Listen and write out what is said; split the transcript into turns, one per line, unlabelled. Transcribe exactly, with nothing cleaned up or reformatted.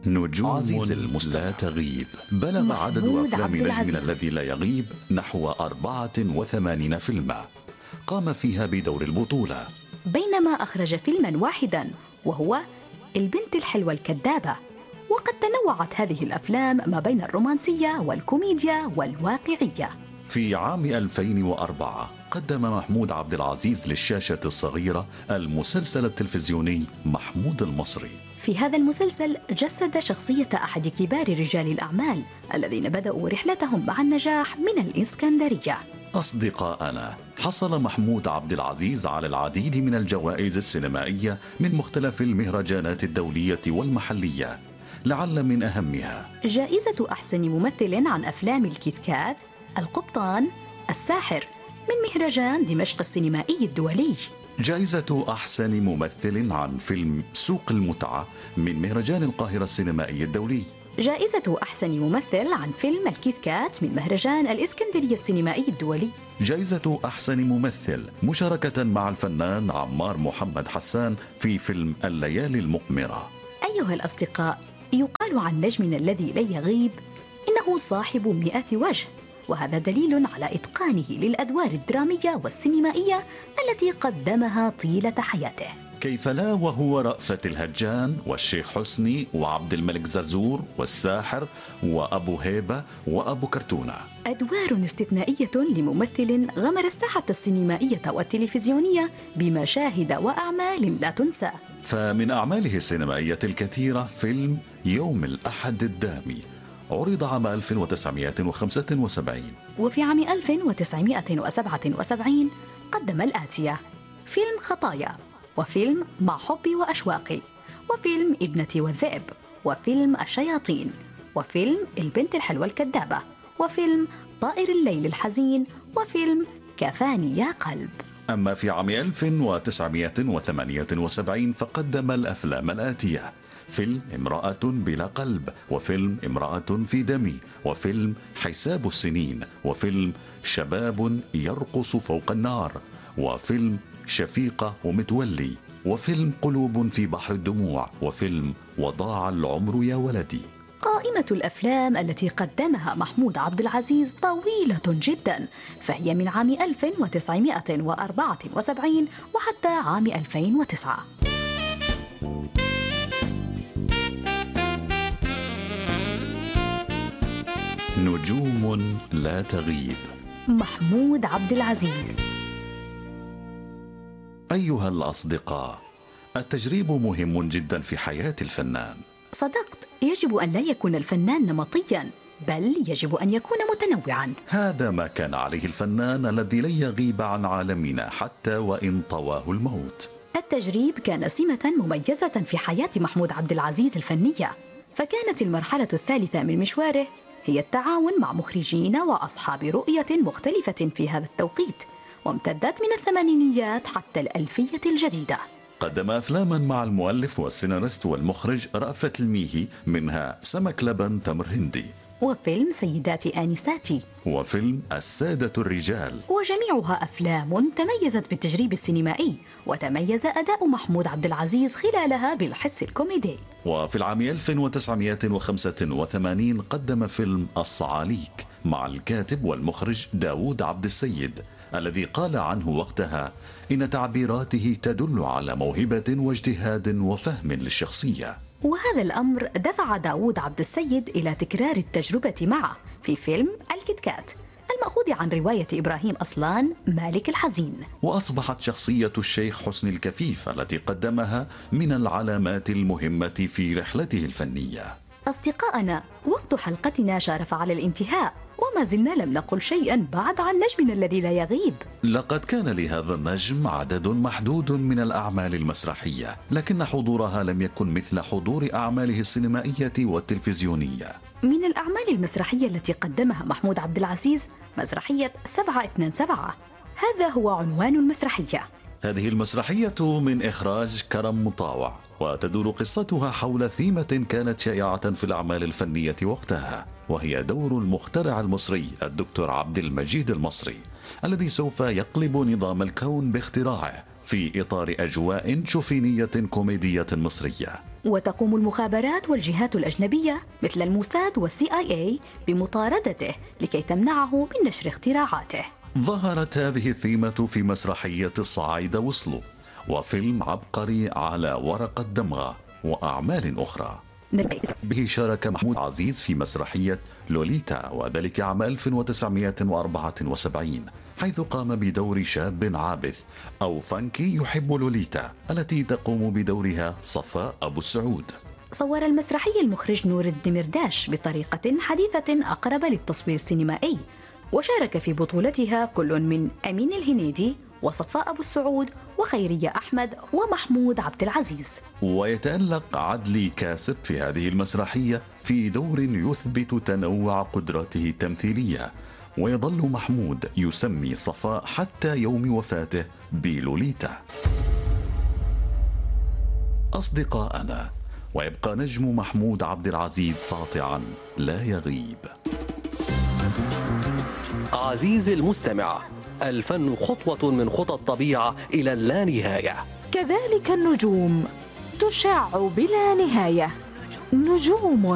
نجوم عزيز المستمع لا تغيب. بلغ عدد أفلام نجمنا الذي لا يغيب نحو أربعة وثمانين فيلما قام فيها بدور البطولة،
بينما أخرج فيلما واحدا وهو البنت الحلوة الكذابة. وقد تنوعت هذه الأفلام ما بين الرومانسية والكوميديا والواقعية.
في عام ألفين وأربعة قدم محمود عبد العزيز للشاشة الصغيرة المسلسل التلفزيوني محمود المصري.
في هذا المسلسل جسد شخصية أحد كبار رجال الأعمال الذين بدأوا رحلتهم مع النجاح من الإسكندرية.
أصدقائنا، حصل محمود عبد العزيز على العديد من الجوائز السينمائية من مختلف المهرجانات الدولية والمحلية، لعل من أهمها
جائزة أحسن ممثل عن أفلام الكيت-كات، القبطان، الساحر من مهرجان دمشق السينمائي الدولي،
جائزة أحسن ممثل عن فيلم سوق المتعة من مهرجان القاهرة السينمائي الدولي،
جائزة أحسن ممثل عن فيلم الكيت-كات من مهرجان الإسكندرية السينمائي الدولي،
جائزة أحسن ممثل مشاركة مع الفنان عمار محمد حسان في فيلم الليالي المقمرة.
أيها الأصدقاء، يقال عن نجمنا الذي لا يغيب إنه صاحب مئة وجه، وهذا دليل على إتقانه للأدوار الدرامية والسينمائية التي قدمها طيلة حياته.
كيف لا وهو رأفت الهجان والشيخ حسني وعبد الملك زرزور والساحر وأبو هيبة وأبو كرتونة.
أدوار استثنائية لممثل غمر الساحة السينمائية والتلفزيونية بمشاهد وأعمال لا تنسى.
فمن أعماله السينمائية الكثيرة فيلم يوم الأحد الدامي، عرض عام ألف وتسعمائة وخمسة وسبعين.
وفي عام ألف وتسعمائة وسبعة وسبعين قدم الآتية: فيلم خطايا، وفيلم مع حبي وأشواقي، وفيلم ابنتي والذئب، وفيلم الشياطين، وفيلم البنت الحلوة الكذابة، وفيلم طائر الليل الحزين، وفيلم كفاني يا قلب.
أما في عام ألف وتسعمائة وثمانية وسبعين فقدم الأفلام الآتية: فيلم امرأة بلا قلب، وفيلم امرأة في دمي، وفيلم حساب السنين، وفيلم شباب يرقص فوق النار، وفيلم شفيقة ومتولي، وفيلم قلوب في بحر الدموع، وفيلم وضاع العمر يا ولدي.
قائمة الأفلام التي قدمها محمود عبد العزيز طويلة جدا، فهي من عام ألف وتسعمائة وأربعة وسبعين وحتى عام ألفين وتسعة.
نجوم لا تغيب.
محمود عبد العزيز.
أيها الأصدقاء، التجريب مهم جدا في حياة الفنان.
صدقت، يجب أن لا يكون الفنان نمطيا، بل يجب أن يكون متنوعا.
هذا ما كان عليه الفنان الذي لن يغيب عن عالمنا حتى وإن طواه الموت.
التجريب كان سمة مميزة في حياة محمود عبد العزيز الفنية، فكانت المرحلة الثالثة من مشواره هي التعاون مع مخرجين وأصحاب رؤية مختلفة في هذا التوقيت، وامتدت من الثمانينيات حتى الألفية الجديدة.
قدم أفلاما مع المؤلف والسيناريست والمخرج رأفت الميهي، منها سمك لبن تمر هندي،
وفيلم سيداتي آنساتي،
وفيلم السادة الرجال،
وجميعها أفلام تميزت بالتجريب السينمائي، وتميز أداء محمود عبد العزيز خلالها بالحس الكوميدي.
وفي العام ألف وتسعمائة وخمسة وثمانين قدم فيلم الصعاليك مع الكاتب والمخرج داود عبد السيد، الذي قال عنه وقتها إن تعبيراته تدل على موهبة واجتهاد وفهم للشخصية.
وهذا الأمر دفع داود عبد السيد إلى تكرار التجربة معه في فيلم الكيت-كات المأخوذ عن رواية إبراهيم أصلان مالك الحزين.
وأصبحت شخصية الشيخ حسني الكفيف التي قدمها من العلامات المهمة في رحلته الفنية.
أصدقائنا، وقت حلقتنا شارف على الانتهاء، وما زلنا لم نقل شيئا بعد عن نجمنا الذي لا يغيب.
لقد كان لهذا النجم عدد محدود من الأعمال المسرحية، لكن حضورها لم يكن مثل حضور أعماله السينمائية والتلفزيونية.
من الأعمال المسرحية التي قدمها محمود عبد العزيز مسرحية سبعة اثنين سبعة، هذا هو عنوان المسرحية.
هذه المسرحية من إخراج كرم مطاوع، وتدور قصتها حول ثيمة كانت شائعة في الأعمال الفنية وقتها، وهي دور المخترع المصري الدكتور عبد المجيد المصري، الذي سوف يقلب نظام الكون باختراعه في إطار أجواء شوفينية كوميدية مصرية.
وتقوم المخابرات والجهات الأجنبية مثل الموساد والسي آي إيه بمطاردته لكي تمنعه من نشر اختراعاته.
ظهرت هذه الثيمة في مسرحية الصعايدة وصلوا، وفيلم عبقري على ورقة دمغة، وأعمال أخرى. به شارك محمود عزيز في مسرحية لوليتا، وذلك عام ألف وتسعمائة وأربعة وسبعين، حيث قام بدور شاب عابث أو فانكي يحب لوليتا التي تقوم بدورها صفاء أبو السعود.
صور المسرحي المخرج نور الدمرداش بطريقة حديثة أقرب للتصوير السينمائي، وشارك في بطولتها كل من أمين الهنيدي وصفاء أبو السعود وخيرية أحمد ومحمود عبد العزيز.
ويتألق عدلي كاسب في هذه المسرحية في دور يثبت تنوع قدراته التمثيلية، ويظل محمود يسمي صفاء حتى يوم وفاته بلوليتا. أصدقاءنا، ويبقى نجم محمود عبد العزيز ساطعا لا يغيب.
عزيزي المستمع، الفن خطوة من خطى الطبيعة إلى اللانهاية،
كذلك النجوم تشع بلا نهاية، نجوم